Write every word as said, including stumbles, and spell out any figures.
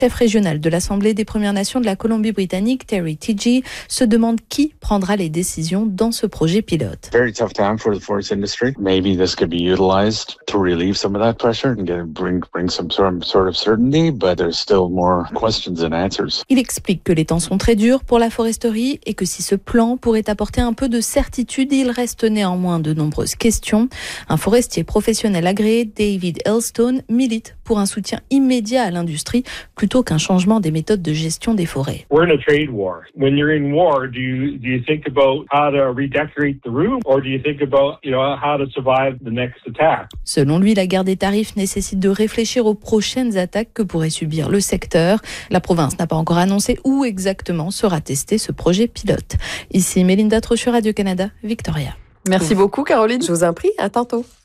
Chef régional de l'Assemblée des Premières Nations de la Colombie-Britannique, Terry Tidjey, se demande qui prendra les décisions dans ce projet pilote. Very tough time for the forest industry. Maybe this could be utilized to relieve some of that pressure and get, bring, bring some sort of, sort of certainty, but there's still more questions than answers. Il explique que les temps sont très durs pour la foresterie et que si ce plan pourrait apporter un peu de certitude, il reste néanmoins de nombreuses questions. Un forestier professionnel agréé, David Elstone, milite pour un soutien immédiat à l'industrie plutôt qu'un changement des méthodes de gestion des forêts. We're in a trade war. When you're in war, do you do you think about how to redecorate the room, or do you think about, you know, how to survive the next attack? Selon lui, la guerre des tarifs nécessite de réfléchir aux prochaines attaques que pourrait subir le secteur. La province n'a pas encore annoncé où exactement sera testé ce projet pilote. Ici Mélinda Trochu, Radio-Canada, Victoria. Merci beaucoup Caroline, je vous en prie, à tantôt.